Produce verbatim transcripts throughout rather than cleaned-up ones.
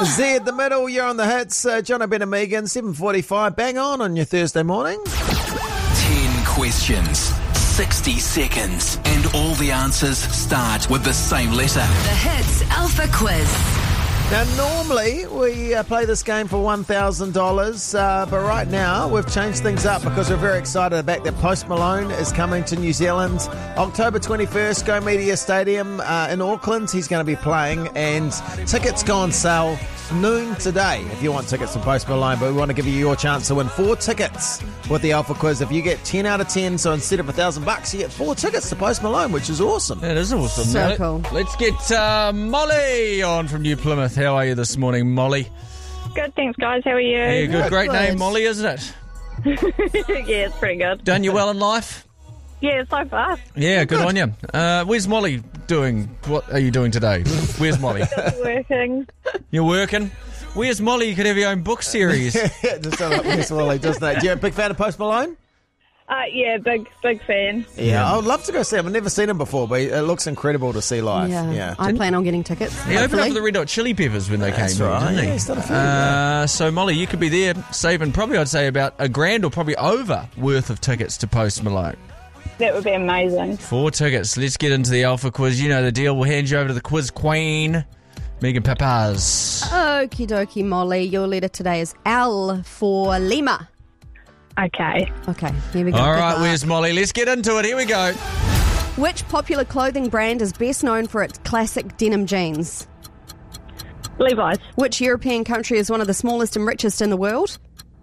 Z, the middle, you're on the hits. Uh, John O'Ben and Megan, seven forty-five. Bang on on your Thursday morning. Ten questions, sixty seconds, and all the answers start with the same letter. The Hits Alpha Quiz. Now, normally we uh, play this game for one thousand dollars, uh, but right now we've changed things up because we're very excited about that Post Malone is coming to New Zealand. October twenty-first, Go Media Stadium uh, in Auckland. He's going to be playing, and tickets go on sale noon today if you want tickets from Post Malone. But we want to give you your chance to win four tickets with the Alpha Quiz. If you get ten out of ten, so instead of a thousand bucks, you get four tickets to Post Malone, which is awesome. That is awesome. So Now, cool. Let's get uh, Molly on from New Plymouth. How are you this morning, Molly? Good, thanks, guys. How are you? Yeah, good. Yeah, Great good. name, Molly, isn't it? Yeah, it's pretty good. Done you well in life? Yeah, so far. Yeah, good on you. Uh, where's Molly doing? What are you doing today? Where's Molly? Working. You're working? Where's Molly? You could have your own book series. Yeah, just sound like Wes Wally, doesn't it? You're a big fan of Post Malone? Uh, yeah, big, big fan. Yeah, I would love to go see him. I've never seen him before, but it looks incredible to see live. Yeah. Yeah. I plan on getting tickets. He opened up hopefully. for the Red Hot Chili Peppers when they That's came right. in, didn't Yeah, he? he's done a few, uh, so, Molly, you could be there saving probably, I'd say, about a grand or probably over worth of tickets to Post Malone. That would be amazing. Four tickets. Let's get into the Alpha Quiz. You know the deal. We'll hand you over to the quiz queen, Megan Papaz. Okie dokie, Molly. Your letter today is L for Lima. Okay. Okay, here we go. All Good right, luck. where's Molly? Let's get into it. Here we go. Which popular clothing brand is best known for its classic denim jeans? Levi's. Which European country is one of the smallest and richest in the world?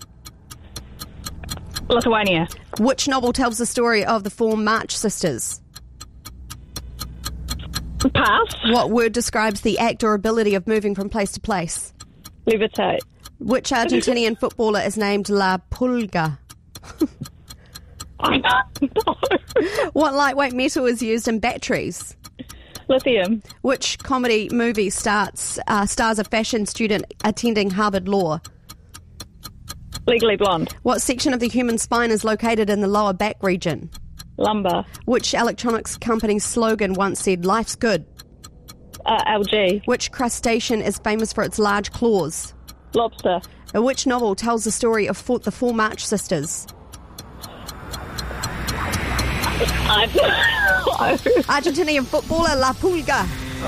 Lithuania. Which novel tells the story of the four March sisters? Pass. What word describes the act or ability of moving from place to place? Levitate. Which Argentinian footballer is named La Pulga? I don't know. What lightweight metal is used in batteries? Lithium. Which comedy movie starts uh, stars a fashion student attending Harvard Law? Legally Blonde. What section of the human spine is located in the lower back region? Lumber. Which electronics company's slogan once said, "Life's good"? Uh, L G. Which crustacean is famous for its large claws? Lobster. Uh, Which novel tells the story of four, the four March sisters? I don't know. Argentinian footballer La Pulga.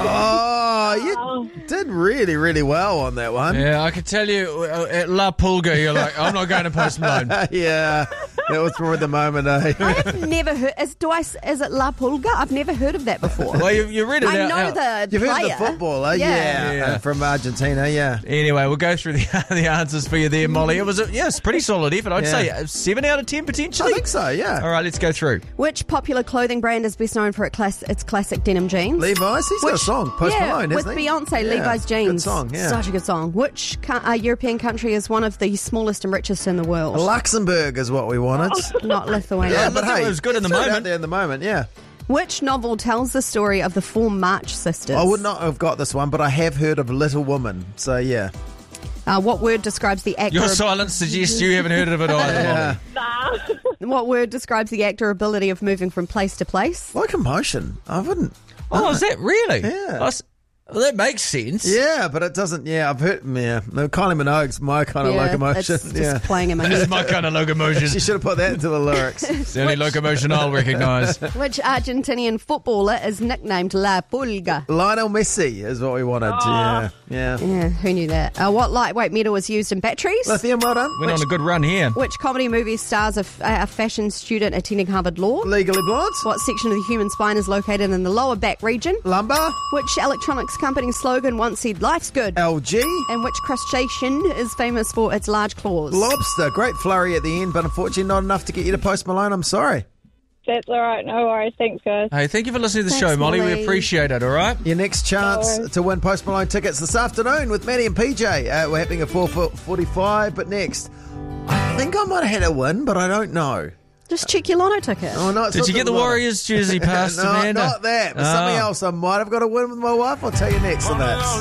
Oh, you did really, really well on that one. Yeah, I can tell you, uh, at La Pulga, you're like, I'm not going to Post Malone. Yeah, that was probably the moment. Eh? I've never heard. Is, do I, s- is it La Pulga? I've never heard of that before. Well, you, you read it I out. know out. the You've player. heard the footballer, yeah, Yeah. uh, from Argentina, yeah. Anyway, we'll go through the the answers for you there, Molly. It was a yes, pretty solid effort. I'd Yeah. say a seven out of ten potentially. I think so, yeah. All right, let's go through. Which popular clothing brand is best known for its, class, its classic denim jeans? Levi's, he's got a Which- song, Post yeah, Malone, with hasn't he? Beyonce, Yeah, Levi's jeans. Good song, yeah. Such a good song. Which co- uh, European country is one of the smallest and richest in the world? Luxembourg is what we wanted. Not Lithuania. Yeah, Yeah, but look, hey, it was good in the throw it moment. out there in the moment, yeah. Which novel tells the story of the four March sisters? I would not have got this one, but I have heard of Little Woman, so yeah. Uh, what word describes the actor? Your silence suggests you haven't heard of it either, Yeah. Molly. What word describes the actor ability of moving from place to place? Locomotion. I wouldn't. Oh, is that really? Yeah. I s- well, that makes sense. Yeah, but it doesn't. Yeah, I've heard. Yeah, no, Kylie Minogue's my kind of Yeah, locomotion. It's just Yeah, playing in my This is head. my kind of locomotion. she should have put that into the lyrics. It's the only locomotion I'll recognise. Which Argentinian footballer is nicknamed La Pulga? Lionel Messi is what we wanted. Yeah, yeah. Yeah, who knew that? Uh, what lightweight metal is used in batteries? Lithium, well done. Went on a good run here. Which comedy movie stars a, f- a fashion student attending Harvard Law? Legally Blonde. What section of the human spine is located in the lower back region? Lumber. Which electronics company's slogan once said, "Life's good"? L G. And which crustacean is famous for its large claws? Lobster. Great flurry at the end, but unfortunately not enough to get you to Post Malone. I'm sorry. That's all right. No worries. Thanks, guys. Hey, thank you for listening to the Thanks, show, Molly. We Molly. appreciate it, all right? Your next chance No worries. to win Post Malone tickets this afternoon with Maddie and P J. Uh, we're happening at four forty-five, but next, I think I might have had a win, but I don't know. Just check your lotto ticket. Oh, no, it's Did not you get the lotto. Warriors jersey past no, Amanda? not that, but something Oh. else. I might have got a win with my wife. I'll tell you next on that.